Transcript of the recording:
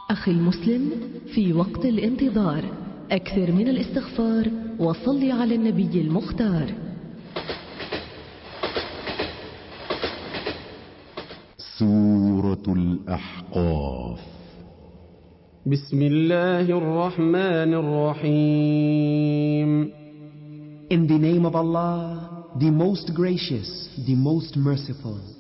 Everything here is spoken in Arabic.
أخي المسلم، في وقت الانتظار أكثر من الاستغفار وصل على النبي المختار. سورة الأحقاف. بسم الله الرحمن الرحيم. In the name of Allah, the most gracious, the most merciful.